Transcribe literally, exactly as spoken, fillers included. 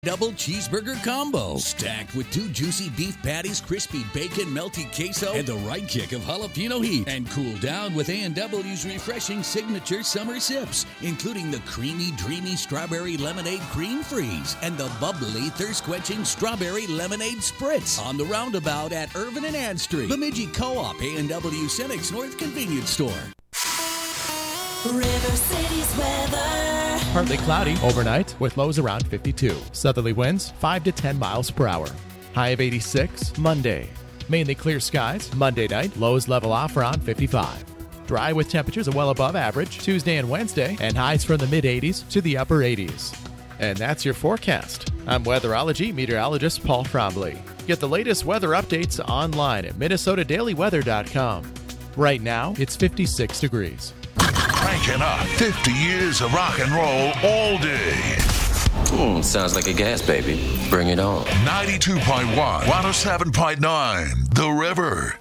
Double cheeseburger combo, stacked with two juicy beef patties, crispy bacon, melty queso, and the right kick of jalapeno heat. And cooled down with A and W's refreshing signature summer sips, including the creamy, dreamy strawberry lemonade cream freeze and the bubbly, thirst-quenching strawberry lemonade spritz. On the roundabout at Irvin and Ann Street, Bemidji Co-op, A and W Cenex North Convenience Store. River City's weather. Partly cloudy overnight with lows around fifty-two. Southerly winds five to ten miles per hour. High of eighty-six Monday. Mainly clear skies Monday night. Lows level off around fifty-five. Dry with temperatures well above average Tuesday and Wednesday, and highs from the mid eighties to the upper eighties. And that's your forecast. I'm weatherology meteorologist Paul Frombley. Get the latest weather updates online at Minnesota Daily Weather dot com. Right now, it's fifty-six degrees. Cranking up fifty years of rock and roll all day. Mm, sounds like a gas baby. Bring it on. ninety-two point one, one oh seven point nine, The River.